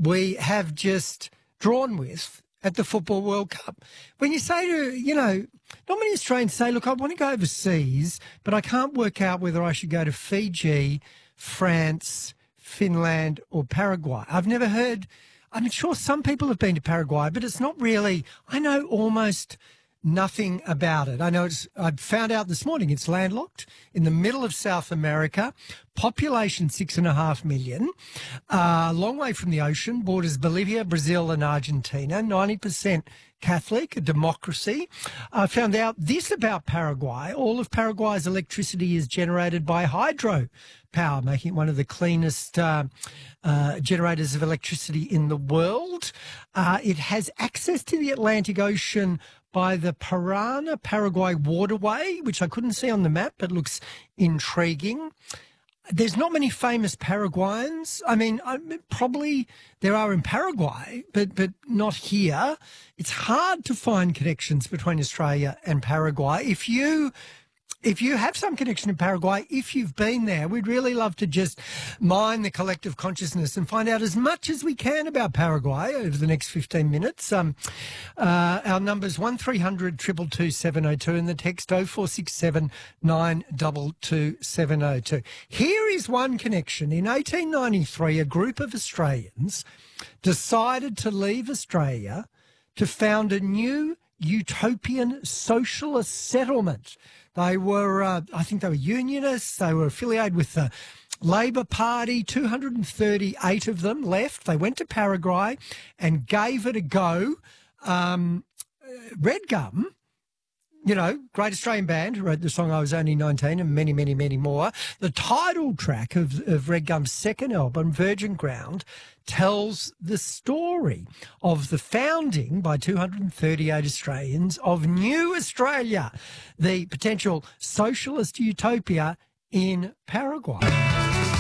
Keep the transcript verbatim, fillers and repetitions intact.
we have just drawn with at the Football World Cup. When you say to, you know, not many Australians say, look, I want to go overseas, but I can't work out whether I should go to Fiji, France, Finland or Paraguay. I've never heard, I'm sure some people have been to Paraguay, but it's not really, I know almost nothing about it. I know it's, I found out this morning it's landlocked in the middle of South America, population six and a half million, a uh, long way from the ocean, borders Bolivia, Brazil and Argentina, ninety percent Catholic, a democracy. I found out this about Paraguay. All of Paraguay's electricity is generated by hydro power, making it one of the cleanest uh, uh, generators of electricity in the world. Uh, it has access to the Atlantic Ocean by the Parana-Paraguay waterway, which I couldn't see on the map, but looks intriguing. There's not many famous Paraguayans. I mean, I, probably there are in Paraguay, but but not here. It's hard to find connections between Australia and Paraguay. If you if you have some connection to Paraguay, if you've been there, we'd really love to just mine the collective consciousness and find out as much as we can about Paraguay over the next fifteen minutes. Um, uh, our number's one three hundred two two two seven oh two and the text oh four six seven nine two two seven oh two. Here is one connection. In eighteen ninety-three, a group of Australians decided to leave Australia to found a new utopian socialist settlement. They were, uh, I think they were unionists. They were affiliated with the Labor Party. two hundred thirty-eight of them left. They went to Paraguay and gave it a go. Um, Red Gum, you know, great Australian band who wrote the song I Was Only nineteen and many, many, many more. The title track of, of Red Gum's second album, Virgin Ground, tells the story of the founding by two hundred thirty-eight Australians of New Australia, the potential socialist utopia in Paraguay.